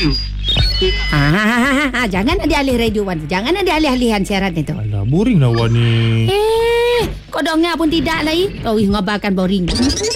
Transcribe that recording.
Jangan ada alih radio Wan. Jangan ada alih-alihan siaran itu. Alah, boring lah Wan ni. Kau dengar pun tidak lagi. Oh, ngabarkan boring.